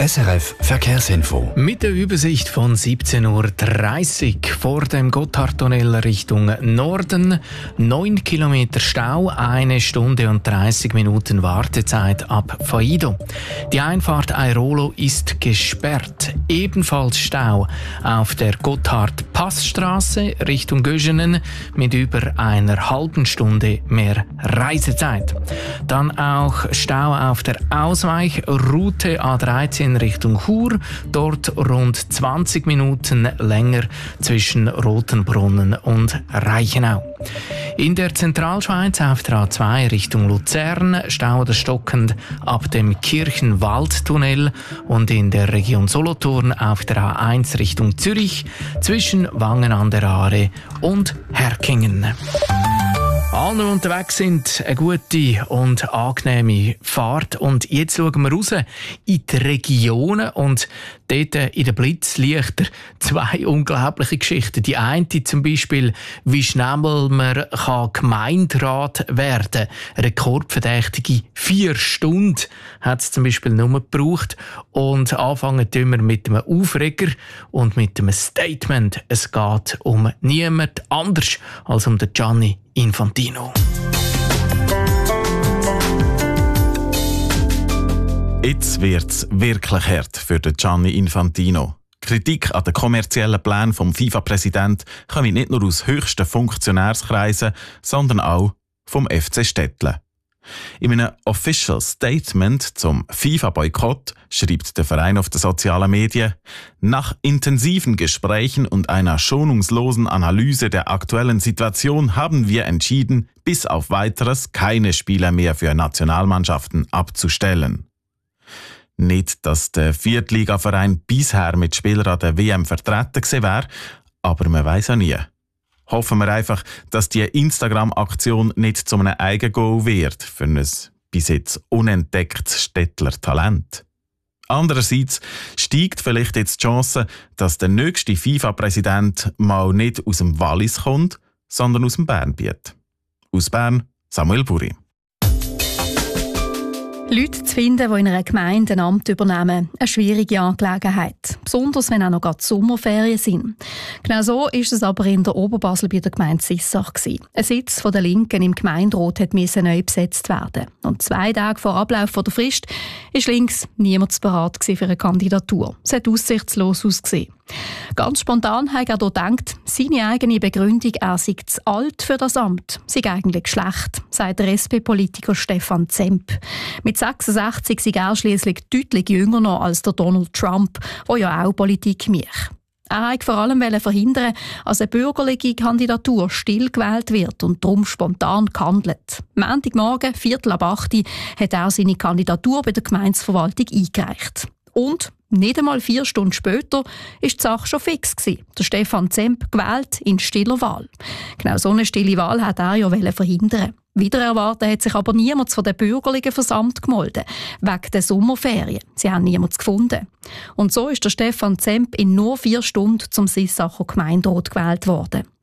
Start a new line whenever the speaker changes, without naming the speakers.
SRF Verkehrsinfo.
Mit der Übersicht von 17:30 Uhr vor dem Gotthardtunnel Richtung Norden. 9 Kilometer Stau, 1 Stunde und 30 Minuten Wartezeit ab Faido. Die Einfahrt Airolo ist gesperrt. Ebenfalls Stau auf der Gotthard-Passstraße Richtung Göschenen mit über einer halben Stunde mehr Reisezeit. Dann auch Stau auf der Ausweichroute A13 Richtung Chur, dort rund 20 Minuten länger zwischen Rotenbrunnen und Reichenau. In der Zentralschweiz auf der A2 Richtung Luzern Stau oder stockend ab dem Kirchenwaldtunnel und in der Region Solothurn auf der A1 Richtung Zürich zwischen Wangen an der Aare und Herkingen. Alle unterwegs sind eine gute und angenehme Fahrt. Und jetzt schauen wir raus in die Regionen und dort in den Blitzlichter 2 unglaubliche Geschichten. Die eine zum Beispiel, wie schnell man Gemeinderat werden kann. Rekordverdächtige 4 Stunden hat es zum Beispiel nur gebraucht. Und anfangen tun wir mit einem Aufreger und mit einem Statement. Es geht um niemand anders als um den Gianni Infantino.
Jetzt wird's wirklich hart für den Gianni Infantino. Kritik an den kommerziellen Plänen vom FIFA-Präsident kommt nicht nur aus höchsten Funktionärskreisen, sondern auch vom FC Stettle. In einem Official Statement zum FIFA-Boykott schreibt der Verein auf den sozialen Medien: Nach intensiven Gesprächen und einer schonungslosen Analyse der aktuellen Situation haben wir entschieden, bis auf Weiteres keine Spieler mehr für Nationalmannschaften abzustellen. Nicht, dass der Viertligaverein bisher mit Spielern an der WM vertreten gewesen wäre, aber man weiss ja nie. Hoffen wir einfach, dass die Instagram-Aktion nicht zu einem Eigengoal wird für ein bis jetzt unentdecktes Stettler Talent. Andererseits steigt vielleicht jetzt die Chance, dass der nächste FIFA-Präsident mal nicht aus dem Wallis kommt, sondern aus dem Bernbiet. Aus Bern, Samuel Buri.
Leute zu finden, die in einer Gemeinde ein Amt übernehmen, eine schwierige Angelegenheit. Besonders, wenn auch noch gerade Sommerferien sind. Genau so ist es aber in der Oberbasel bei der Gemeinde Sissach gewesen. Ein Sitz von der Linken im Gemeinderat musste neu besetzt werden. Und 2 Tage vor Ablauf der Frist war links niemand bereit für eine Kandidatur. Es hat aussichtslos ausgesehen. Ganz spontan hat er gedacht, seine eigene Begründung, er sei zu alt für das Amt, sei eigentlich schlecht, sagt der SP-Politiker Stefan Zemp. Mit 66 sei er schliesslich deutlich jünger noch als der Donald Trump, der ja auch Politik macht. Er wollte vor allem verhindern, dass eine bürgerliche Kandidatur still gewählt wird und darum spontan gehandelt. Montagmorgen, 7:45, hat er seine Kandidatur bei der Gemeindeverwaltung eingereicht. Und nicht einmal 4 Stunden später war die Sache schon fix gewesen. Der Stefan Zemp gewählt in stiller Wahl. Genau so eine stille Wahl hat er ja verhindern. Wieder erwarten hat sich aber niemand von den Bürgerlichen versammelt gemeldet, wegen der Sommerferien. Sie haben niemanden gefunden. Und so ist der Stefan Zemp in nur 4 Stunden zum Sissacher Gemeinderat gewählt worden.